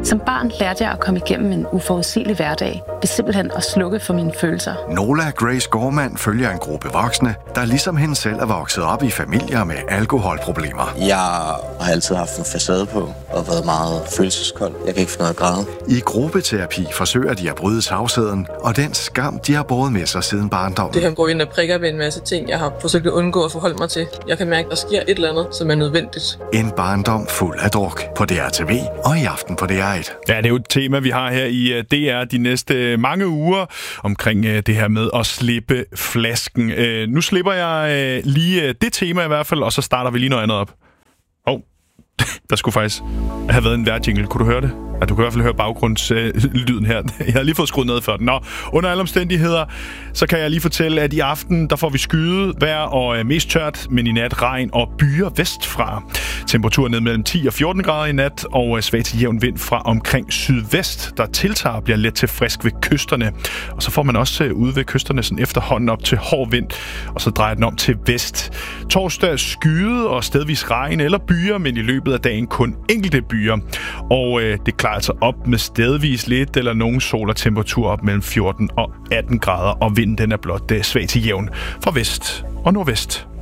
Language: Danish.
Som barn lærte jeg at komme igennem en uforudsigelig hverdag ved simpelthen at slukke for mine følelser. Nola Grace Gorman følger en gruppe voksne, der ligesom hende selv er vokset op i familier med alkoholproblemer. Jeg har altid haft en facade på og været meget følelseskold. Jeg kan ikke finde noget at græde. I gruppeterapi forsøger de at bryde tavsheden og den skam, de har båret med sig siden barndommen. Det her går ind og prikker ved en masse ting, jeg har forsøgt at undgå at forholde mig til. Jeg kan mærke, at der sker et eller andet, som er nødvendigt. En barndom fuld af druk på DRTV og i aften på DR1. Ja, det er jo et tema, vi har her i DR de næste mange uger omkring det her med at slippe flasken. Nu slipper jeg lige det tema i hvert fald, og så starter vi lige noget andet op. Der skulle faktisk have været en vejrjingle. Kunne du høre det? Ja, du kan i hvert fald høre baggrundslyden her. Jeg har lige fået skruet ned for den. Nå, under alle omstændigheder, så kan jeg lige fortælle, at i aften, der får vi skyde, vejr og mest tørt, men i nat regn og byer vestfra. Temperaturen ned mellem 10 og 14 grader i nat, og svag til jævn vind fra omkring sydvest, der tiltager og bliver let til frisk ved kysterne. Og så får man også ude ved kysterne sådan efterhånden op til hård vind, og så drejer den om til vest. Torsdag skyde og stedvis regn eller byer, men i løbet af dagen kun enkelte byer. Og det klarer altså op med stedvis lidt eller nogen sol og temperatur op mellem 14 og 18 grader, og vinden den er blot svag til jævn fra vest og nordvest.